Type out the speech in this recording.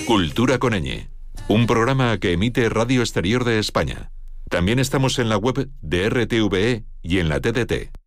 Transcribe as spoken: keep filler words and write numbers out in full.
Cultura con ñ, un programa que emite Radio Exterior de España. También estamos en la web de R T V E y en la T D T.